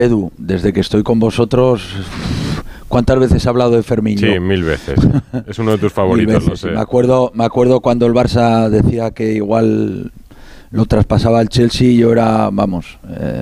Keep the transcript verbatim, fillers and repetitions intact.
Edu, desde que estoy con vosotros, ¿cuántas veces he hablado de Fermín? Sí, mil veces. Es uno de tus favoritos, lo sé. Me acuerdo, me acuerdo cuando el Barça decía que igual lo traspasaba al Chelsea, yo era, vamos... Eh,